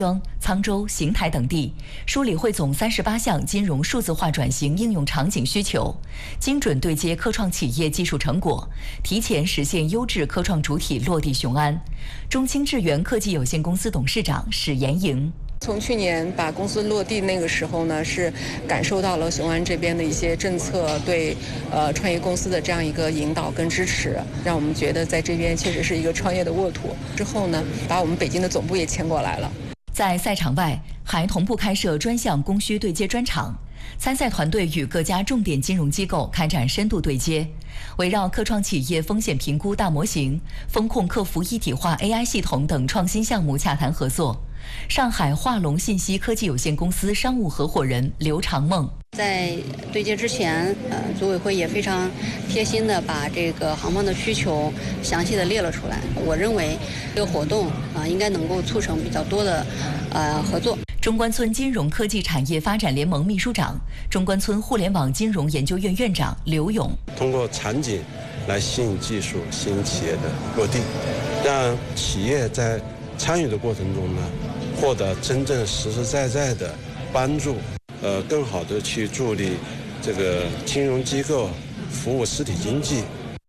沧州、邢台等地，梳理汇总38项金融数字化转型应用场景需求，精准对接科创企业技术成果，提前实现优质科创主体落地雄安。中青智源科技有限公司董事长史延莹。 从去年把公司落地那个时候呢，是感受到了雄安这边的一些政策对创业公司的这样一个引导跟支持，让我们觉得在这边确实是一个创业的沃土。之后呢，把我们北京的总部也迁过来了。 在赛场外，还同步开设专项供需对接专场。参赛团队与各家重点金融机构开展深度对接，围绕科创企业风险评估大模型、风控客服一体化 AI 系统等创新项目洽谈合作。上海华龙信息科技有限公司商务合伙人刘长梦。 在对接之前，组委会也非常贴心的把这个航方的需求详细的列了出来。我认为这个活动应该能够促成比较多的合作。 中关村金融科技产业发展联盟秘书长、中关村互联网金融研究院院长刘勇。 通过场景来吸引技术、吸引企业的落地，让企业在参与的过程中呢，获得真正实实在在的帮助，更好的去助力这个金融机构服务实体经济。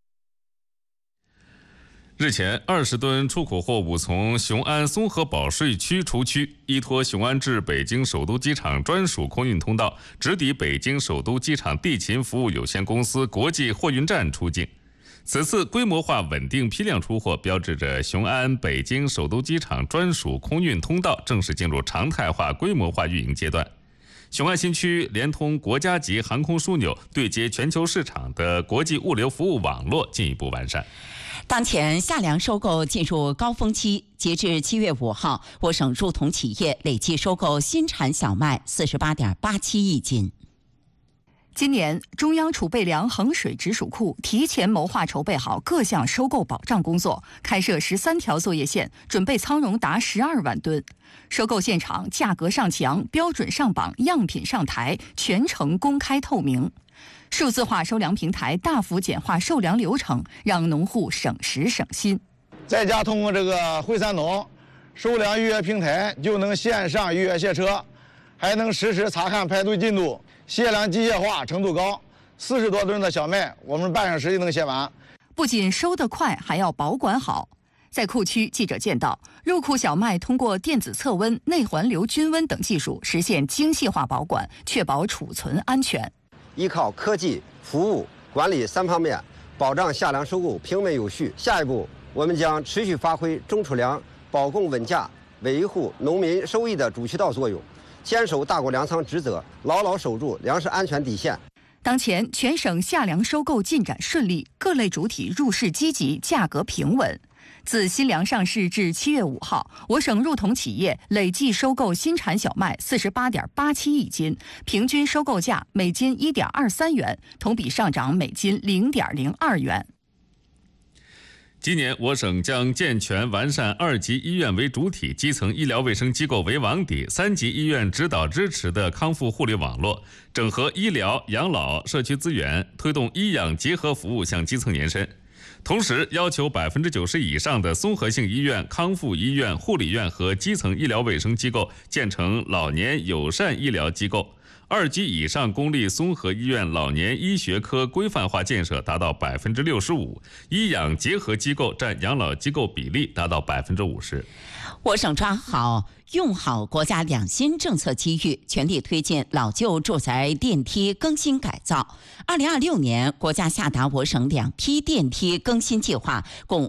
日前，20吨出口货物从雄安综合保税区出区，依托雄安至北京首都机场专属空运通道，直抵北京首都机场地勤服务有限公司国际货运站出境。此次规模化稳定批量出货，标志着雄安北京首都机场专属空运通道正式进入常态化规模化运营阶段。雄安新区连通国家级航空枢纽，对接全球市场的国际物流服务网络进一步完善。 当前夏粮收购进入高峰期，截至7月5号，我省入统企业累计收购新产小麦48.87亿斤。 今年，中央储备粮衡水直属库提前谋划筹备好各项收购保障工作，开设13条作业线，准备仓容达12万吨。收购现场价格上墙，标准上榜，样品上台，全程公开透明。数字化收粮平台大幅简化售粮流程，让农户省时省心。 在家通过这个惠三农收粮预约平台，就能线上预约卸车，还能实时查看排队进度。卸粮机械化程度高，40多吨的小麦，我们半小时就能卸完。 不仅收得快，还要保管好。在库区，记者见到入库小麦通过电子测温、内环流均温等技术实现精细化保管，确保储存安全。 依靠科技、服务、管理3方面，保障夏粮收购平稳有序。下一步，我们将持续发挥中储粮保供稳价、维护农民收益的主渠道作用，坚守大国粮仓职责，牢牢守住粮食安全底线。 当前全省夏粮收购进展顺利，各类主体入市积极，价格平稳。自新粮上市至7月5号，我省入统企业累计收购新产小麦48.87亿斤，平均收购价每斤1.23元，同比上涨每斤0.02元。 今年，我省将健全完善2级医院为主体、基层医疗卫生机构为网底、3级医院指导支持的康复护理网络，整合医疗、养老、社区资源，推动医养结合服务向基层延伸。同时，要求90%以上的综合性医院、康复医院、护理院和基层医疗卫生机构建成老年友善医疗机构。2级以上公立综合医院老年医学科规范化建设达到65%，医养结合机构占养老机构比例达到50%。 我省抓好用好国家2新政策机遇，全力推进老旧住宅电梯更新改造。2026年，国家下达我省2批电梯更新计划，共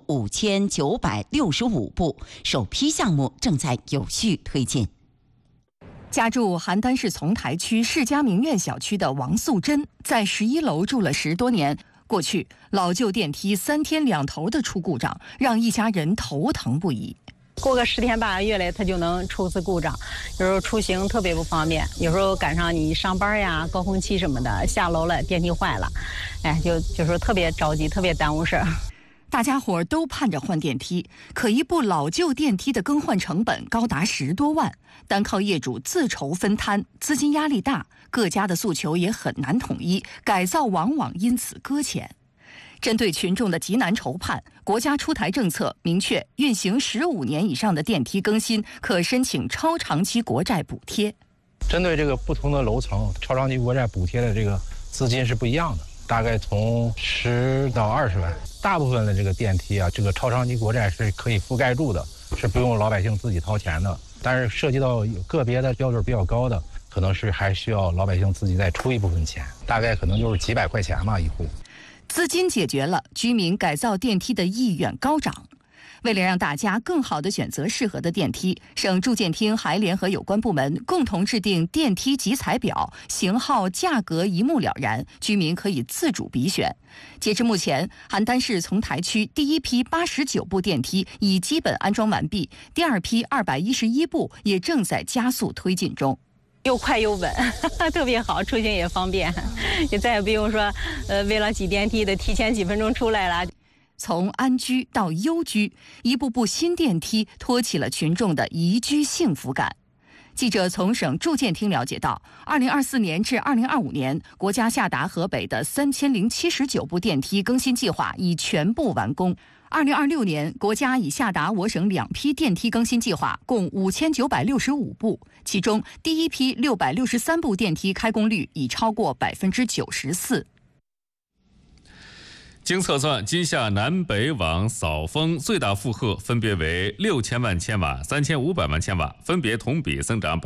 5965部，首批项目正在有序推进。 家住邯郸市丛台区世家名苑小区的王素珍，在11楼住了10多年。过去，老旧电梯3天2头的出故障，让一家人头疼不已。 过个10天8个月来，它就能出次故障，有时候出行特别不方便，有时候赶上你上班呀、高峰期什么的，下楼了电梯坏了，就说特别着急，特别耽误事儿。 大家伙都盼着换电梯，可一部老旧电梯的更换成本高达10多万，单靠业主自筹分摊，资金压力大，各家的诉求也很难统一，改造往往因此搁浅。 针对群众的急难愁盼，国家出台政策，明确运行15年以上的电梯更新可申请超长期国债补贴。 针对这个不同的楼层，超长期国债补贴的这个资金是不一样的，大概从10到20万。大部分的这个电梯啊，这个超长期国债是可以覆盖住的，是不用老百姓自己掏钱的。但是涉及到个别的标准比较高的，可能是还需要老百姓自己再出一部分钱，大概可能就是几百块钱吧一户。 资金解决了，居民改造电梯的意愿高涨。为了让大家更好地选择适合的电梯，省住建厅还联合有关部门共同制定电梯集采表，型号、价格一目了然，居民可以自主比选。截至目前，邯郸市丛台区第一批89部电梯已基本安装完毕，第二批211部也正在加速推进中。 又快又稳，特别好，出行也方便，也再也不用说，为了挤电梯的提前几分钟出来了。 从安居到优居，一步步新电梯托起了群众的宜居幸福感。记者从省住建厅了解到，2024年至2025年，国家下达河北的3079部电梯更新计划已全部完工。2026年，国家已下达我省2批电梯更新计划，共5965部，其中第一批663部电梯开工率已超过94%。 经测算，今夏南北往扫风最大负荷分别为6000万千瓦、3500万千瓦，分别同比增长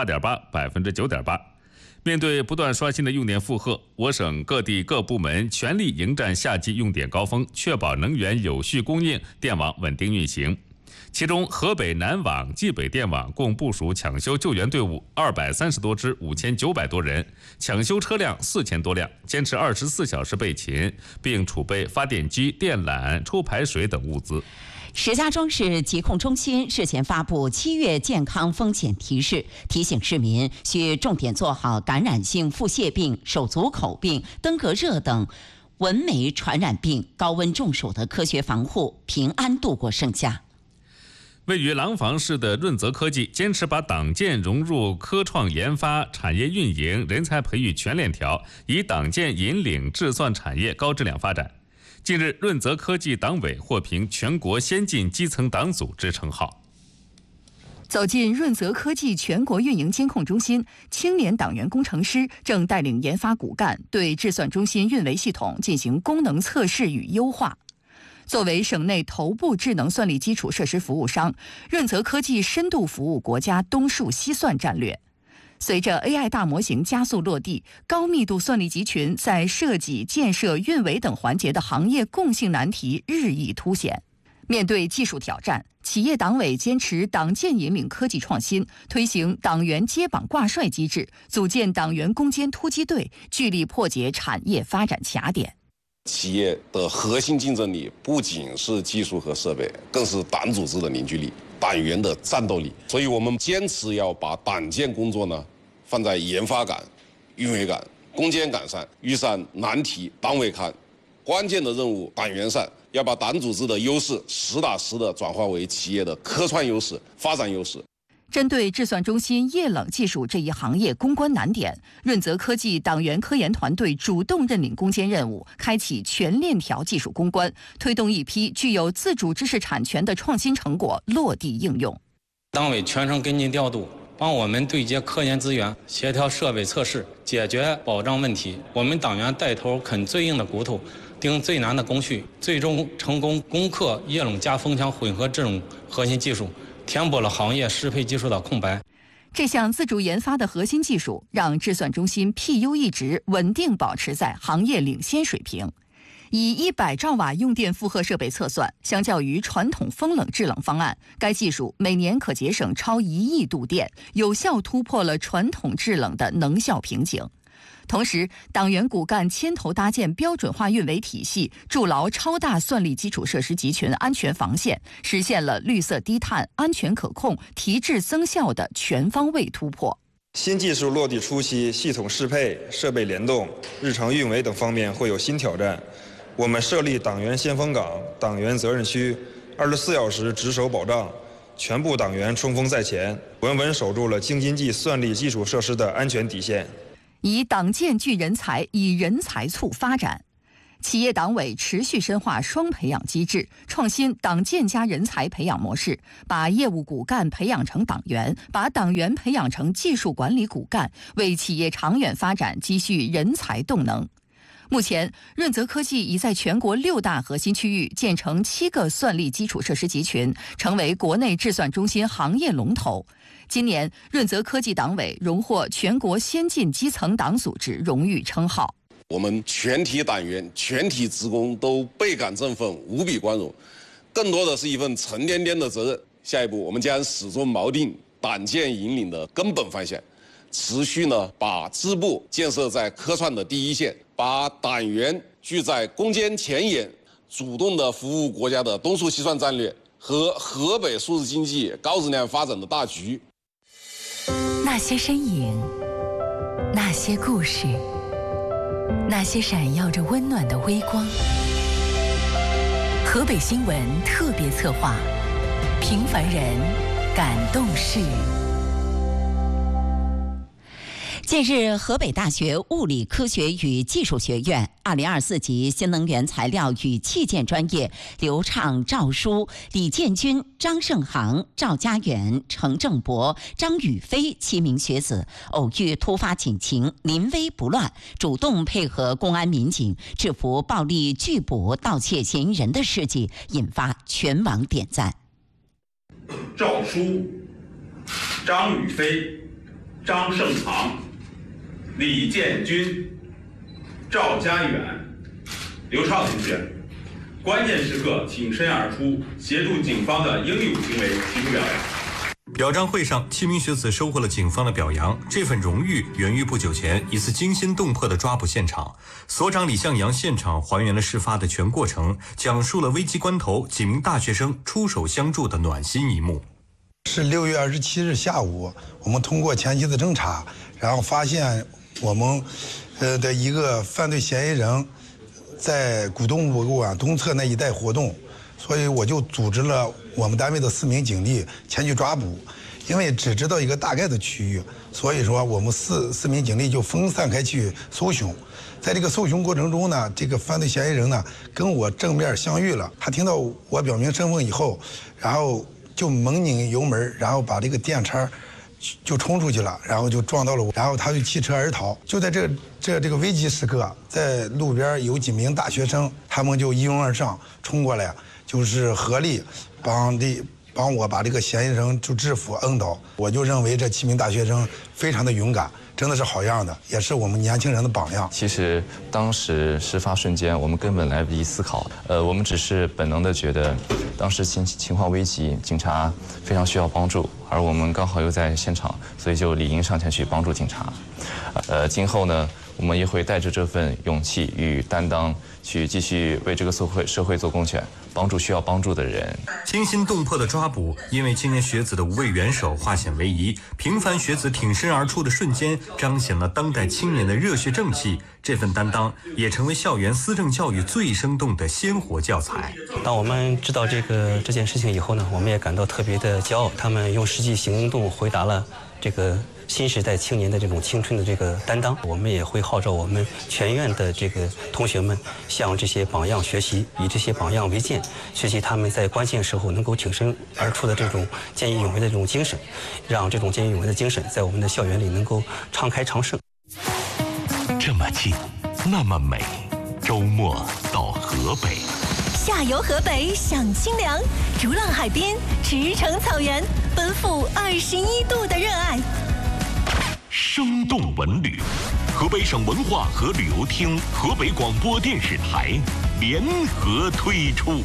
8.8%、9.8%。面对不断刷新的用电负荷，我省各地各部门全力迎战夏季用电高峰，确保能源有序供应，电网稳定运行。其中，河北南网、冀北电网共部署抢修救援队伍230多支，5900多人，抢修车辆4000多辆，坚持24小时备勤，并储备发电机、电缆、抽排水等物资。 石家庄市疾控中心日前发布7月健康风险提示，提醒市民需重点做好感染性腹泻病、手足口病、登革热等蚊媒传染病高温中暑的科学防护，平安度过盛夏。 位于廊坊市的润泽科技坚持把党建融入科创研发、产业运营、人才培育全链条，以党建引领智算产业高质量发展。近日，润泽科技党委获评全国先进基层党组织称号。 走进润泽科技全国运营监控中心，青年党员工程师正带领研发骨干对智算中心运维系统进行功能测试与优化。作为省内头部智能算力基础设施服务商，润泽科技深度服务国家东数西算战略。随着 AI 大模型加速落地，高密度算力集群在设计、建设、运维等环节的行业共性难题日益凸显。面对技术挑战，企业党委坚持党建引领科技创新，推行党员接榜挂帅机制，组建党员攻坚突击队，聚力破解产业发展卡点。 企业的核心竞争力不仅是技术和设备，更是党组织的凝聚力、党员的战斗力。所以我们坚持要把党建工作呢放在研发岗、运维岗、攻坚岗上，遇上难题党委看，关键的任务党员上，要把党组织的优势实打实的转化为企业的科创优势、发展优势。 针对智算中心液冷技术这一行业攻关难点，润泽科技党员科研团队主动认领攻坚任务，开启全链条技术攻关，推动一批具有自主知识产权的创新成果落地应用。 党委全程跟进调度，帮我们对接科研资源，协调设备测试，解决保障问题。我们党员带头啃最硬的骨头，盯最难的工序，最终成功攻克液冷加风墙混合这种核心技术，填补了行业适配技术的空白。 这项自主研发的核心技术，让智算中心 PU 一值稳定保持在行业领先水平。以100兆瓦用电负荷设备测算，相较于传统风冷制冷方案，该技术每年可节省超1亿度电，有效突破了传统制冷的能效瓶颈。同时，党员骨干牵头搭建标准化运维体系，筑牢超大算力基础设施集群安全防线，实现了绿色低碳、安全可控、提质增效的全方位突破。 新技术落地初期，系统适配、设备联动、日常运维等方面会有新挑战。我们设立党员先锋岗、党员责任区，24小时值守保障，全部党员冲锋在前，稳稳守住了京津冀算力基础设施的安全底线。 以党建聚人才，以人才促发展。 企业党委持续深化双培养机制，创新党建加人才培养模式，把业务骨干培养成党员，把党员培养成技术管理骨干，为企业长远发展积蓄人才动能。目前，润泽科技已在全国6大核心区域建成7个算力基础设施集群，成为国内制算中心行业龙头。今年，润泽科技党委荣获全国先进基层党组织荣誉称号。 我们全体党员、全体职工都倍感振奋，无比光荣，更多的是一份沉甸甸的责任。下一步，我们将始终锚定党建引领的根本方向，持续把支部建设在科创的第一线，把党员聚在攻坚前沿，主动地服务国家的东数西算战略和河北数字经济高质量发展的大局。 那些身影，那些故事，那些闪耀着温暖的微光。河北新闻特别策划，平凡人感动事。 近日，河北大学物理科学与技术学院2024级新能源材料与器件专业刘畅、赵舒、李建军、张胜航、赵家远、程正博、张宇飞7名学子偶遇突发警情，临危不乱，主动配合公安民警，制服暴力拒捕盗窃嫌疑人的事迹，引发全网点赞。 赵舒、张宇飞、张胜航、李建军、赵家远、刘畅同学，关键时刻挺身而出，协助警方的英勇行为提出表扬。 表彰会上，7名学子收获了警方的表扬。这份荣誉源于不久前一次惊心动魄的抓捕现场。所长李向阳现场还原了事发的全过程，讲述了危急关头几名大学生出手相助的暖心一幕。 是6月27日下午，我们通过前期的侦查，然后发现我们的一个犯罪嫌疑人在古洞博物馆东侧那一带活动，所以我就组织了我们单位的4名警力前去抓捕。因为只知道一个大概的区域，所以说我们四名警力就分散开去搜寻。在这个搜寻过程中呢，这个犯罪嫌疑人呢跟我正面相遇了。他听到我表明身份以后，然后就猛拧油门，然后把这个电车就冲出去了，然后就撞到了我，然后他就弃车而逃。就在这个危急时刻，在路边有几名大学生，他们就一拥而上冲过来，就是合力帮我把这个嫌疑人就制服摁倒。我就认为这7名大学生非常的勇敢，真的是好样的，也是我们年轻人的榜样。 其实当时事发瞬间，我们根本来不及思考，我们只是本能的觉得当时情况危急，警察非常需要帮助，而我们刚好又在现场，所以就理应上前去帮助警察。今后呢，我们也会带着这份勇气与担当，去继续为这个社会做贡献，帮助需要帮助的人。 惊心动魄的抓捕，因为青年学子的无畏援手化险为夷，平凡学子挺身而出的瞬间，彰显了当代青年的热血正气。这份担当也成为校园思政教育最生动的鲜活教材。 当我们知道这件事情以后呢，我们也感到特别的骄傲。他们用实际行动回答了这个新时代青年的这种青春的这个担当。我们也会号召我们全院的这个同学们向这些榜样学习，以这些榜样为鉴，学习他们在关键时候能够挺身而出的这种见义勇为的这种精神，让这种见义勇为的精神在我们的校园里能够常开常盛。 这么近，那么美，周末到河北。 下游河北享清凉，逐浪海滨，驰骋草原，奔赴21度的热爱。 生动文旅，河北省文化和旅游厅、河北广播电视台联合推出。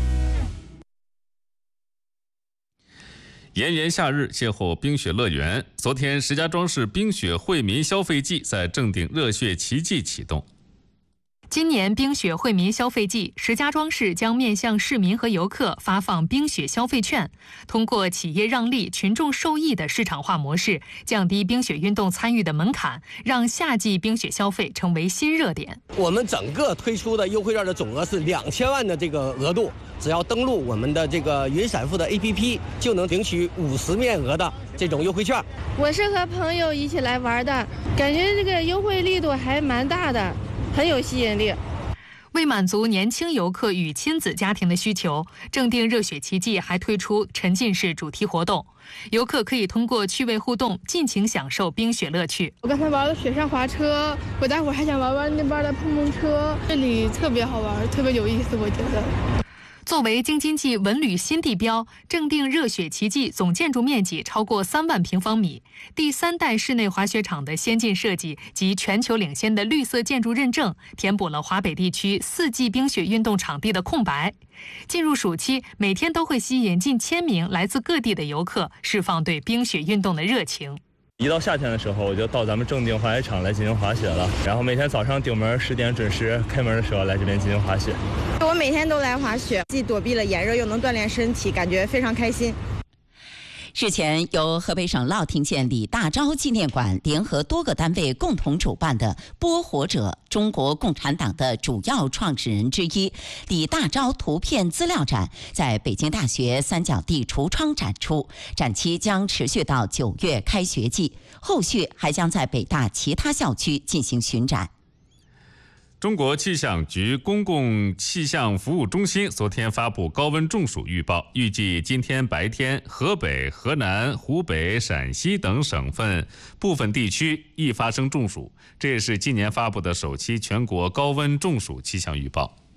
炎炎夏日邂逅冰雪乐园，昨天石家庄市冰雪惠民消费季在正定热血奇迹启动。 今年冰雪惠民消费季，石家庄市将面向市民和游客发放冰雪消费券，通过企业让利、群众受益的市场化模式，降低冰雪运动参与的门槛，让夏季冰雪消费成为新热点。 我们整个推出的优惠券的总额是2000万的这个额度，只要登录我们的这个云闪付的 APP， 就能领取50面额的这种优惠券。 我是和朋友一起来玩的，感觉这个优惠力度还蛮大的，很有吸引力。 为满足年轻游客与亲子家庭的需求，正定热血奇迹还推出沉浸式主题活动，游客可以通过趣味互动，尽情享受冰雪乐趣。 我刚才玩了雪上滑车，我待会儿还想玩玩那边的碰碰车，这里特别好玩，特别有意思，我觉得。 作为京津冀文旅新地标，正定热血奇迹总建筑面积超过3万平方米，第3代室内滑雪场的先进设计及全球领先的绿色建筑认证，填补了华北地区4季冰雪运动场地的空白。进入暑期，每天都会吸引近1000名来自各地的游客，释放对冰雪运动的热情。 一到夏天的时候，我就到咱们正定滑雪场来进行滑雪了。然后每天早上顶门10点准时开门的时候来这边进行滑雪。 我每天都来滑雪，既躲避了炎热，又能锻炼身体，感觉非常开心。 日前，由河北省乐亭县李大钊纪念馆联合多个单位共同主办的“播活者”中国共产党的主要创始人之一李大钊图片资料展在北京大学三角地橱窗展出，展期将持续到9月开学季，后续还将在北大其他校区进行巡展。 中国气象局公共气象服务中心昨天发布高温中暑预报，预计今天白天河北、河南、湖北、陕西等省份部分地区易发生中暑，这也是今年发布的首期全国高温中暑气象预报。